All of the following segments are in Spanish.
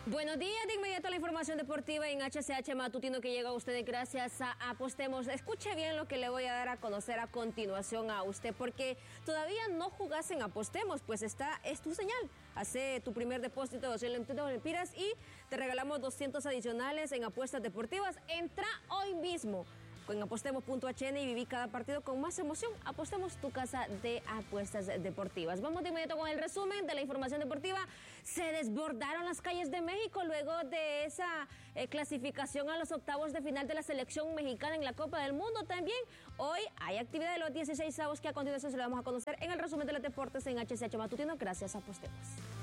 Buenos días, de inmediato la información deportiva en HCH Matutino que llega a ustedes gracias a Apostemos. Escuche bien lo que le voy a dar a conocer a continuación a usted, porque todavía no jugás en Apostemos, pues es tu señal. Hace tu primer depósito de 200 lempiras y te regalamos 200 adicionales en apuestas deportivas. Entra hoy mismo en apostemos.hn y viví cada partido con más emoción. Apostemos, tu casa de apuestas deportivas. Vamos de inmediato con el resumen de la información deportiva. Se desbordaron las calles de México luego de esa clasificación a los octavos de final de la selección mexicana en la Copa del Mundo. También hoy hay actividad de los 16avos que a continuación se lo vamos a conocer en el resumen de los deportes en HCH Matutino. Gracias, Apostemos.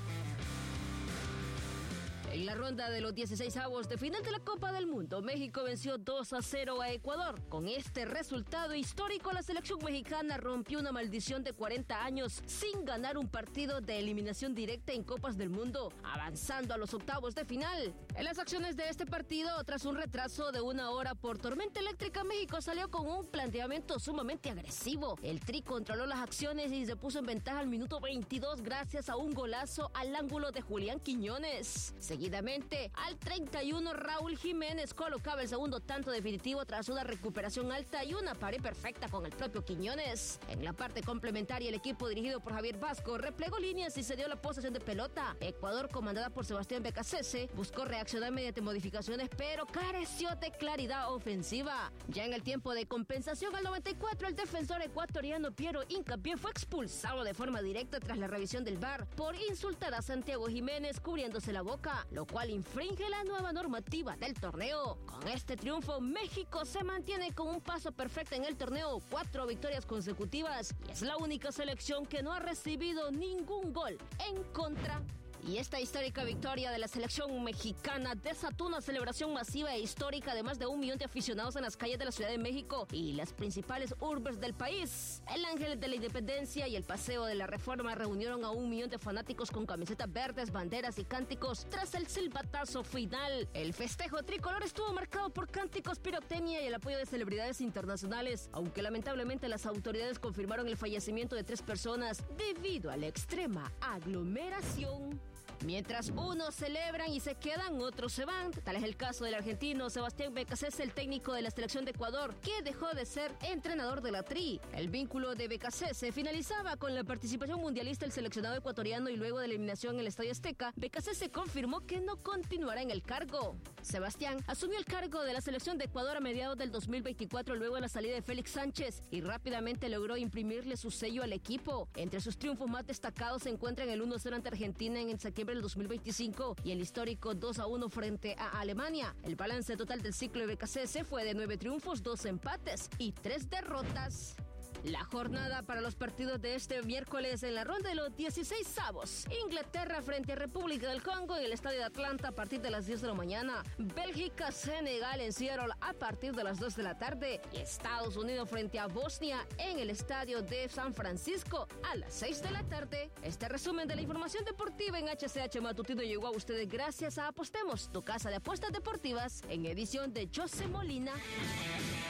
En la ronda de los 16avos de final de la Copa del Mundo, México venció 2-0 a Ecuador. Con este resultado histórico, la selección mexicana rompió una maldición de 40 años sin ganar un partido de eliminación directa en Copas del Mundo, avanzando a los octavos de final. En las acciones de este partido, tras un retraso de 1 hora por tormenta eléctrica, México salió con un planteamiento sumamente agresivo. El Tri controló las acciones y se puso en ventaja al minuto 22 gracias a un golazo al ángulo de Julián Quiñones. Seguidamente, al 31, Raúl Jiménez colocaba el segundo tanto definitivo tras una recuperación alta y una pared perfecta con el propio Quiñones. En la parte complementaria, el equipo dirigido por Javier Vasco replegó líneas y se dio la posesión de pelota. Ecuador, comandada por Sebastián Becasese, buscó reaccionar mediante modificaciones, pero careció de claridad ofensiva. Ya en el tiempo de compensación, al 94, el defensor ecuatoriano Piero Hincapié fue expulsado de forma directa tras la revisión del VAR por insultar a Santiago Jiménez cubriéndose la boca, lo cual infringe la nueva normativa del torneo. Con este triunfo, México se mantiene con un paso perfecto en el torneo, 4 victorias consecutivas, y es la única selección que no ha recibido ningún gol en contra. Y esta histórica victoria de la selección mexicana desató una celebración masiva e histórica de más de 1 millón de aficionados en las calles de la Ciudad de México y las principales urbes del país. El Ángel de la Independencia y el Paseo de la Reforma reunieron a 1 millón de fanáticos con camisetas verdes, banderas y cánticos tras el silbatazo final. El festejo tricolor estuvo marcado por cánticos, pirotecnia y el apoyo de celebridades internacionales, aunque lamentablemente las autoridades confirmaron el fallecimiento de 3 personas debido a la extrema aglomeración. Mientras unos celebran y se quedan, otros se van. Tal es el caso del argentino Sebastián Becasese, el técnico de la selección de Ecuador, que dejó de ser entrenador de la Tri. El vínculo de Becasese finalizaba con la participación mundialista del seleccionado ecuatoriano y luego de la eliminación en el Estadio Azteca, Becasese confirmó que no continuará en el cargo. Sebastián asumió el cargo de la selección de Ecuador a mediados del 2024 luego de la salida de Félix Sánchez y rápidamente logró imprimirle su sello al equipo. Entre sus triunfos más destacados se encuentran el 1-0 ante Argentina en septiembre del 2025 y el histórico 2-1 frente a Alemania. El balance total del ciclo de Becasese fue de 9 triunfos, 2 empates y 3 derrotas. La jornada para los partidos de este miércoles en la ronda de los 16avos. Inglaterra frente a República del Congo en el Estadio de Atlanta a partir de las 10 de la mañana. Bélgica, Senegal en Seattle a partir de las 2 de la tarde. Y Estados Unidos frente a Bosnia en el Estadio de San Francisco a las 6 de la tarde. Este resumen de la información deportiva en HCH Matutino llegó a ustedes gracias a Apostemos, tu casa de apuestas deportivas, en edición de José Molina.